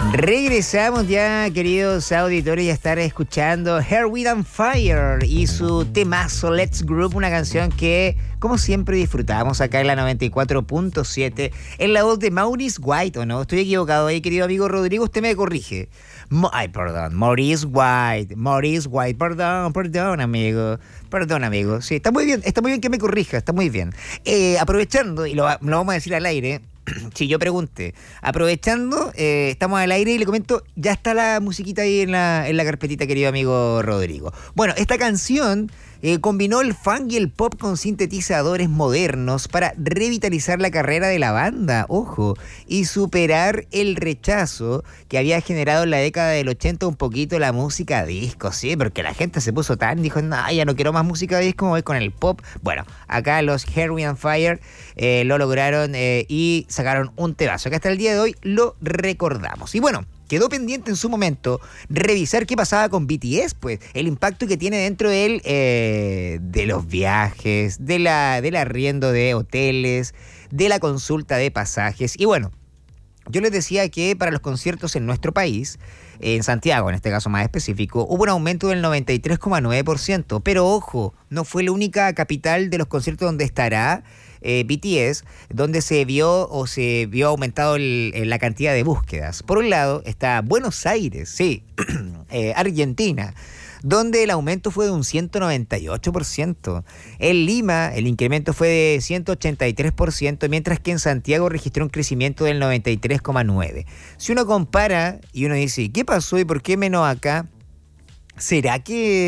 Regresamos ya, queridos auditores, y a estar escuchando Hair, Wind and Fire y su temazo Let's Group, una canción que, como siempre, disfrutamos acá en la 94.7 en la voz de Maurice White, ¿o no? Estoy equivocado ahí, querido amigo Rodrigo, usted me corrige. Perdón, Maurice White, perdón, amigo, sí, está muy bien que me corrija, está muy bien. Aprovechando, y lo vamos a decir al aire. Sí, yo pregunté. Aprovechando, estamos al aire y le comento, ya está la musiquita ahí en la carpetita, querido amigo Rodrigo. Bueno, esta canción combinó el funk y el pop con sintetizadores modernos para revitalizar la carrera de la banda, ojo, y superar el rechazo que había generado en la década del 80 un poquito la música disco, ¿sí? Porque la gente se puso dijo, no, ya no quiero más música disco, me voy con el pop. Bueno, acá los Hair, Wind and Fire lo lograron y sacaron un temazo que hasta el día de hoy lo recordamos. Y bueno, quedó pendiente en su momento revisar qué pasaba con BTS, pues el impacto que tiene dentro de los viajes, del arriendo de hoteles, de la consulta de pasajes. Y bueno, yo les decía que para los conciertos en nuestro país, en Santiago, en este caso más específico, hubo un aumento del 93,9%. Pero ojo, no fue la única capital de los conciertos donde estará BTS, donde se vio aumentado la cantidad de búsquedas. Por un lado está Buenos Aires, sí, Argentina, donde el aumento fue de un 198%. En Lima el incremento fue de 183%, mientras que en Santiago registró un crecimiento del 93,9%. Si uno compara y uno dice, ¿qué pasó y por qué menos acá? ¿Será que